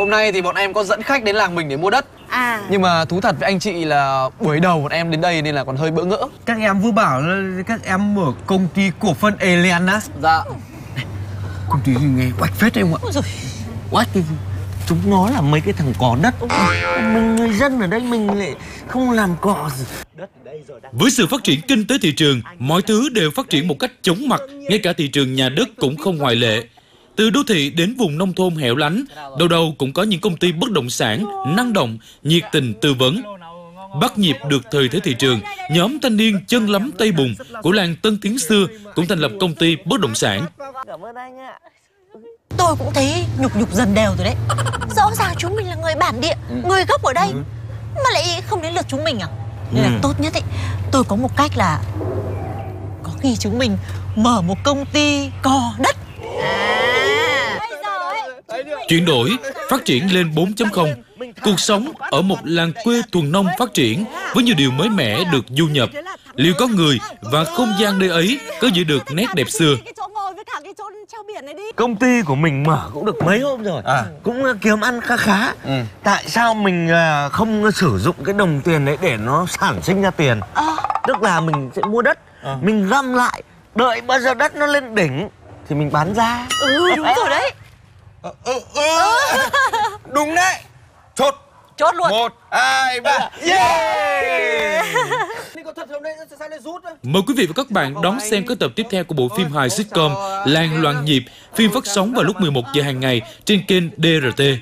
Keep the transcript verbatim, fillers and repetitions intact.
Hôm nay thì bọn em có dẫn khách đến làng mình để mua đất. À. Nhưng mà thú thật với anh chị là buổi đầu bọn em đến đây nên là còn hơi bỡ ngỡ. Các em vừa bảo là các em mở công ty cổ phần Elen á. Dạ. Công ty gì nghe oách phết đấy không ạ? Ôi giời. Oách thì chúng nó là mấy cái thằng có đất. Mình người dân ở đây mình lại không làm cỏ gì. Với sự phát triển kinh tế thị trường, mọi thứ đều phát triển một cách chóng mặt, ngay cả thị trường nhà đất cũng không ngoại lệ. Từ đô thị đến vùng nông thôn hẻo lánh, đâu đâu cũng có những công ty bất động sản năng động, nhiệt tình tư vấn. Bắt nhịp được thời thế thị trường, nhóm thanh niên chân lắm tay bùn của làng Tân Tiến xưa cũng thành lập công ty bất động sản. Cảm ơn anh ạ. Tôi cũng thấy nhục nhục dần đều rồi đấy. Rõ ràng chúng mình là người bản địa, người gốc ở đây, mà lại không đến lượt chúng mình à? Nên là tốt nhất ấy, tôi có một cách là có khi chúng mình mở một công ty cò đất. À. Bây giờ ấy, Chuyển đổi, phát triển lên bốn chấm không. Cuộc sống ở một làng quê thuần nông phát triển với nhiều điều mới mẻ được du nhập. Liệu có người và không gian nơi ấy có giữ được nét đẹp xưa? Công ty của mình mở cũng được mấy hôm rồi, à. cũng kiếm ăn khá khá. Ừ. Tại sao mình không sử dụng cái đồng tiền đấy để nó sản sinh ra tiền? À. Tức là mình sẽ mua đất, à. mình găm lại, đợi bao giờ đất nó lên đỉnh thì mình bán ra. Ừ, đúng rồi đấy. Ừ, ừ, ừ. Đúng đấy. Chốt. Chốt luôn. Một, hai, ba. Yeah. Mời quý vị và các bạn đón xem các tập tiếp theo của bộ phim hài sitcom Làng Loạn Nhịp, phim phát sóng vào lúc mười một giờ hàng ngày trên kênh đê rờ tê.